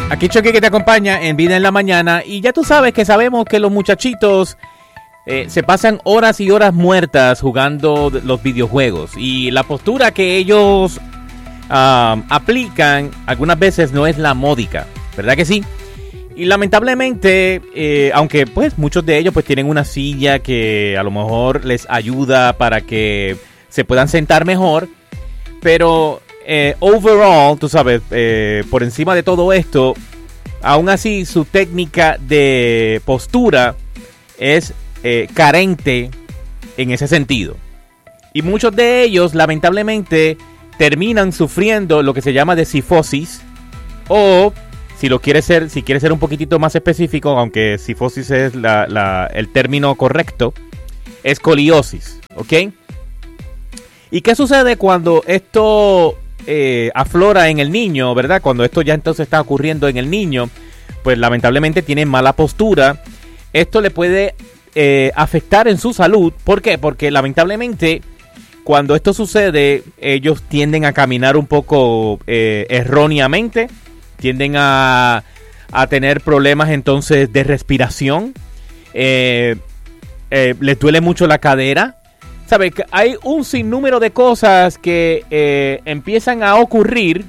Aquí Chucky que te acompaña en Vida en la Mañana. Y ya tú sabes que sabemos que los muchachitos se pasan horas y horas muertas jugando los videojuegos. Y la postura que ellos aplican algunas veces no es la módica, ¿verdad que sí? Y lamentablemente, aunque pues muchos de ellos pues tienen una silla que a lo mejor les ayuda para que se puedan sentar mejor, pero overall, tú sabes, por encima de todo esto, aún así su técnica de postura es carente en ese sentido. Y muchos de ellos lamentablemente terminan sufriendo lo que se llama de cifosis, o si quieres ser un poquitito más específico, aunque cifosis es el término correcto, escoliosis, ¿ok? ¿Y qué sucede cuando esto aflora en el niño, verdad? Cuando esto ya entonces está ocurriendo en el niño, pues lamentablemente tiene mala postura. Esto le puede afectar en su salud. ¿Por qué? Porque lamentablemente cuando esto sucede, ellos tienden a caminar un poco erróneamente, tienden a tener problemas entonces de respiración, les duele mucho la cadera. ¿Sabes? Hay un sinnúmero de cosas que empiezan a ocurrir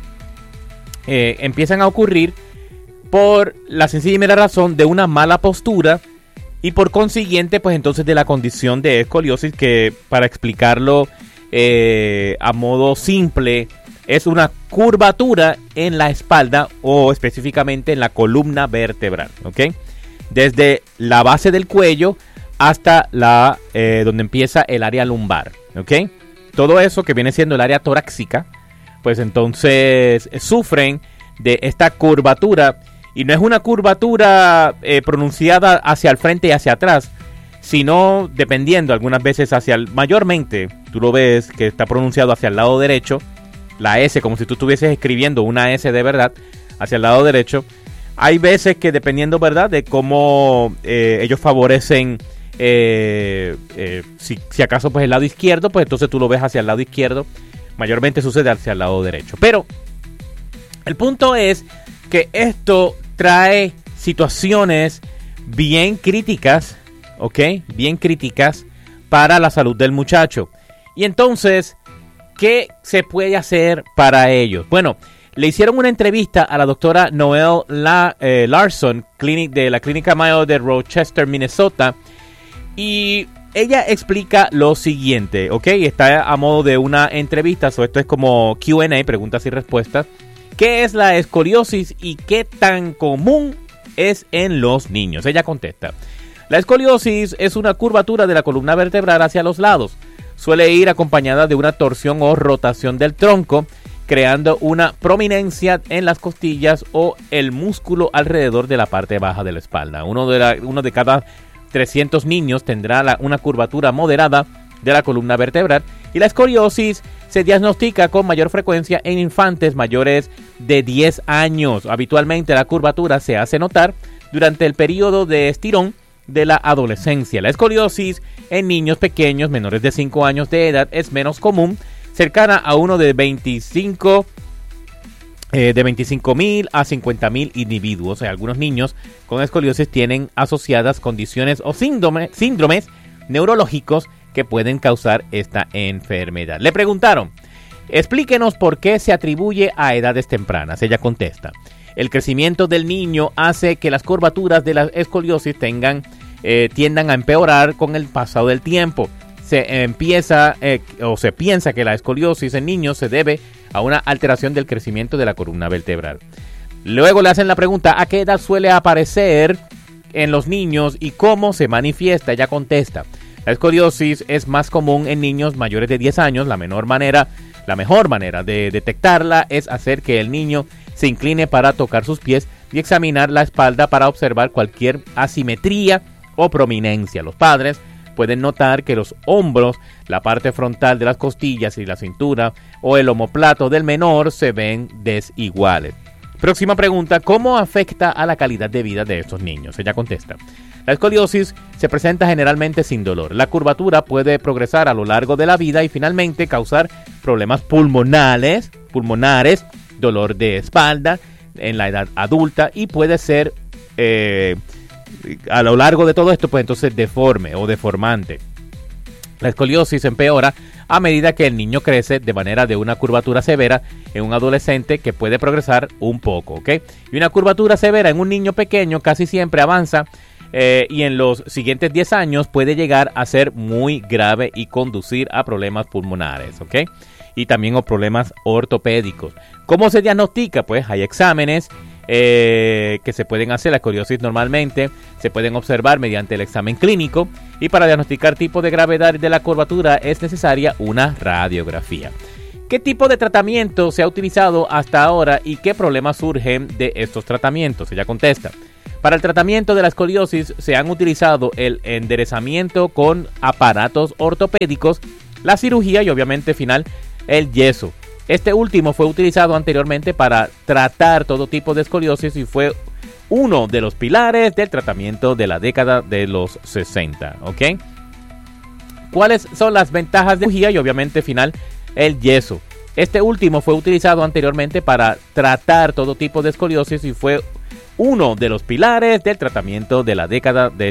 por la sencilla y mera razón de una mala postura y por consiguiente, pues entonces de la condición de escoliosis, que para explicarlo a modo simple, es una curvatura en la espalda o específicamente en la columna vertebral, ¿ok? Desde la base del cuello hasta donde empieza el área lumbar, ¿ok? Todo eso que viene siendo el área torácica, pues entonces sufren de esta curvatura. Y no es una curvatura pronunciada hacia el frente y hacia atrás, sino dependiendo algunas veces mayormente, tú lo ves que está pronunciado hacia el lado derecho, la S, como si tú estuvieses escribiendo una S de verdad, hacia el lado derecho. Hay veces que dependiendo, ¿verdad?, de cómo ellos favorecen, si acaso pues el lado izquierdo, pues entonces tú lo ves hacia el lado izquierdo. Mayormente sucede hacia el lado derecho. Pero el punto es que esto trae situaciones bien críticas, ¿ok? Bien críticas para la salud del muchacho. Y entonces, ¿qué se puede hacer para ellos? Bueno, le hicieron una entrevista a la doctora Noelle Larson, de la Clínica Mayo de Rochester, Minnesota, y ella explica lo siguiente, ¿ok? Está a modo de una entrevista, esto es como Q&A, preguntas y respuestas. ¿Qué es la escoliosis y qué tan común es en los niños? Ella contesta: la escoliosis es una curvatura de la columna vertebral hacia los lados. Suele ir acompañada de una torsión o rotación del tronco, creando una prominencia en las costillas o el músculo alrededor de la parte baja de la espalda. Uno de cada 300 niños tendrá una curvatura moderada de la columna vertebral, y la escoliosis se diagnostica con mayor frecuencia en infantes mayores de 10 años. Habitualmente la curvatura se hace notar durante el periodo de estirón de la adolescencia. La escoliosis en niños pequeños menores de 5 años de edad es menos común, cercana a uno de 25,000 a 50,000 individuos. O sea, algunos niños con escoliosis tienen asociadas condiciones o síndromes neurológicos que pueden causar esta enfermedad. Le preguntaron: explíquenos por qué se atribuye a edades tempranas. Ella contesta: el crecimiento del niño hace que las curvaturas de la escoliosis tiendan a empeorar con el paso del tiempo. Se piensa que la escoliosis en niños se debe a una alteración del crecimiento de la columna vertebral. Luego le hacen la pregunta: ¿a qué edad suele aparecer en los niños y cómo se manifiesta? Ella contesta: la escoliosis es más común en niños mayores de 10 años. La mejor manera de detectarla es hacer que el niño se incline para tocar sus pies y examinar la espalda para observar cualquier asimetría o prominencia. Los padres pueden notar que los hombros, la parte frontal de las costillas y la cintura o el omóplato del menor se ven desiguales. Próxima pregunta: ¿cómo afecta a la calidad de vida de estos niños? Ella contesta: la escoliosis se presenta generalmente sin dolor. La curvatura puede progresar a lo largo de la vida y finalmente causar problemas pulmonares, dolor de espalda, en la edad adulta y puede ser a lo largo de todo esto, pues entonces deforme o deformante. La escoliosis empeora a medida que el niño crece de manera de una curvatura severa en un adolescente que puede progresar un poco, ¿ok? Y una curvatura severa en un niño pequeño casi siempre avanza y en los siguientes 10 años puede llegar a ser muy grave y conducir a problemas pulmonares, ¿ok? Y también a problemas ortopédicos. ¿Cómo se diagnostica? Pues hay exámenes que se pueden hacer. La escoliosis normalmente se pueden observar mediante el examen clínico y para diagnosticar tipo de gravedad de la curvatura es necesaria una radiografía. ¿Qué tipo de tratamiento se ha utilizado hasta ahora y qué problemas surgen de estos tratamientos? Ella contesta. Para el tratamiento de la escoliosis se han utilizado el enderezamiento con aparatos ortopédicos, la cirugía y obviamente final el yeso. Este último fue utilizado anteriormente para tratar todo tipo de escoliosis y fue uno de los pilares del tratamiento de la década de los 60, ¿ok? ¿Cuáles son las ventajas de la cirugía y obviamente final el yeso? Este último fue utilizado anteriormente para tratar todo tipo de escoliosis y fue uno de los pilares del tratamiento de la década de